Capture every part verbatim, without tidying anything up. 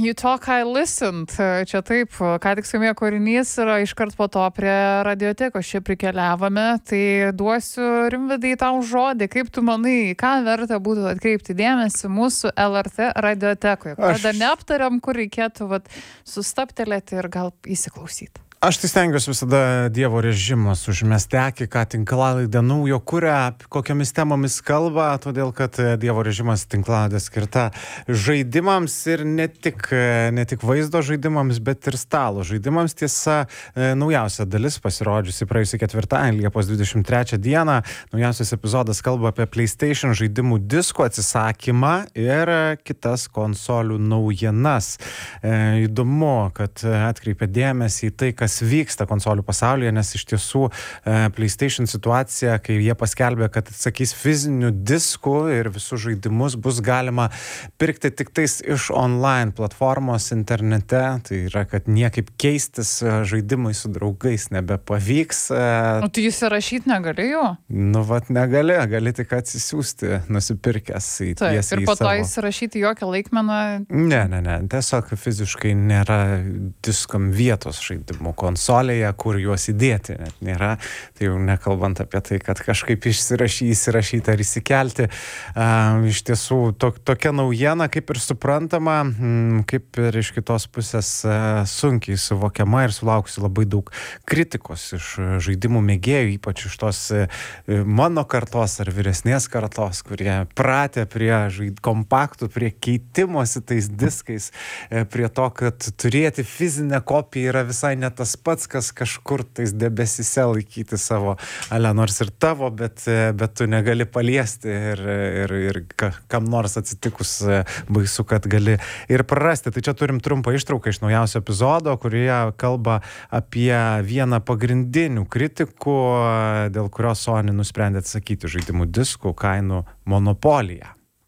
You Talk, I Listened. Čia taip, ką tik skambėjo kūrinys ir iškart po to prie radiotekos čia prikeliavome. Tai duosiu Rimvydai tau žodį. Kaip tu manai, ką verta būtų atkreipti dėmesį mūsų L R T radiotekoje? Aš... Kada neaptariam, kur reikėtų vat, sustaptelėti ir gal įsiklausyti. Aš tai stengiuosi visada Dievo režimas užmesti akį, ką tinklalaidė naujo kuria, kokiamis temomis kalba, todėl kad Dievo režimas tinklalaidė skirta žaidimams ir ne tik, ne tik vaizdo žaidimams, bet ir stalo žaidimams. Tiesa, naujausia dalis pasirodžiusi praėjusį ketvirtadienį, Liepos dvidešimt trečią dieną. Naujausias epizodas kalba apie PlayStation žaidimų diskų atsisakymą ir kitas konsolių naujienas. E, įdomu, kad atkreipia dėmesį į tai, kas vyksta konsolių pasaulyje, nes iš tiesų e, PlayStation situacija, kai jie paskelbė, kad atsakys fizinių diskų ir visus žaidimus bus galima pirkti tik tais iš online platformos internete, tai yra, kad niekaip keistis žaidimai su draugais nebepavyks. E, o tu įsirašyti negali jo? Nu, vat negali, gali tik atsisiųsti, nusipirkęs į Taip, tiesiai ir po to savo... įsirašyti jokią laikmeną? Ne, ne, ne, tiesiog fiziškai nėra diskam vietos žaidimų konsolėje, kur juos įdėti net nėra, tai jau nekalbant apie tai, kad kažkaip išsirašyti, įsirašyti ar įsikelti. Uh, iš tiesų, to, tokia naujiena, kaip ir suprantama, mm, kaip ir iš kitos pusės uh, sunkiai suvokiama ir sulaukusi labai daug kritikos iš žaidimų mėgėjų, ypač iš tos uh, mano kartos ar vyresnės kartos, kurie pratę prie žaid... kompaktų, prie keitimosi tais diskais, uh, prie to, kad turėti fizinę kopiją yra visai ne tas pats, kas kažkur tais debesise laikyti savo, ale nors ir tavo, bet, bet tu negali paliesti ir, ir, ir kam nors atsitikus baisu, kad gali ir prarasti. Tai čia turim trumpą ištrauką iš naujausio epizodo, kurioje kalba apie vieną pagrindinių kritikų, dėl kurios Sony nusprendė atsakyti žaidimų diskų kainų monopoliją.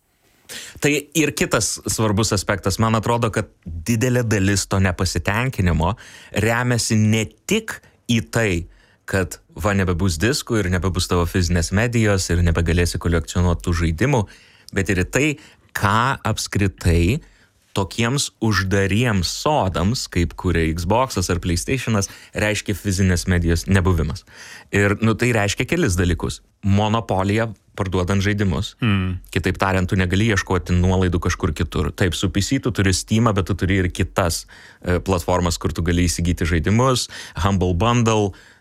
Tai ir kitas svarbus aspektas, man atrodo, kad didelė dalis to nepasitenkinimo remiasi ne tik į tai, kad va nebebus diskų ir nebebus tavo fizinės medijos ir nebegalėsi kolekcionuoti tų žaidimų, bet ir į tai, ką apskritai tokiems uždariems sodams, kaip kuria Xbox'as ar PlayStation'as, reiškia fizinės medijos nebuvimas. Ir nu, tai reiškia kelis dalykus. Monopolija parduodant žaidimus. Mm. Kitaip tariant, tu negali ieškoti nuolaidų kažkur kitur. Taip, su P C tu turi Steam'ą, bet tu turi ir kitas e, platformas, kur tu gali įsigyti žaidimus. Humble Bundle,